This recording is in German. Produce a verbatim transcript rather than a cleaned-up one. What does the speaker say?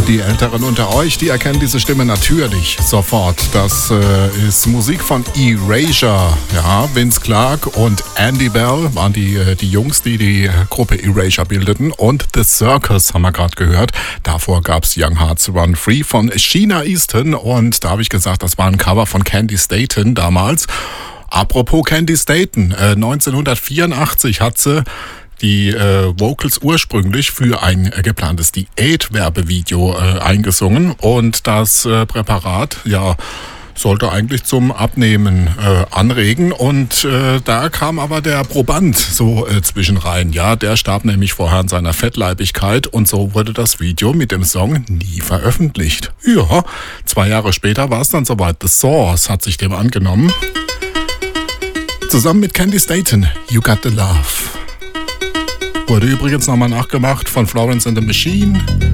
Die Älteren unter euch, die erkennen diese Stimme natürlich sofort. Das äh, ist Musik von Erasure. Ja, Vince Clarke und Andy Bell waren die, die Jungs, die die Gruppe Erasure bildeten. Und The Circus haben wir gerade gehört. Davor gab es Young Hearts Run Free von Sheena Easton. Und da habe ich gesagt, das war ein Cover von Candy Staton damals. Apropos Candy Staton, äh, neunzehnhundertvierundachtzig hat sie die äh, Vocals ursprünglich für ein äh, geplantes Diät-Werbevideo äh, eingesungen und das äh, Präparat, ja, sollte eigentlich zum Abnehmen äh, anregen und äh, da kam aber der Proband so äh, zwischen rein. Ja, der starb nämlich vorher an seiner Fettleibigkeit und so wurde das Video mit dem Song nie veröffentlicht. Ja, zwei Jahre später war es dann soweit. The Source hat sich dem angenommen. Zusammen mit Candy Staton, You Got the Love. Wurde übrigens nochmal nachgemacht von Florence and the Machine.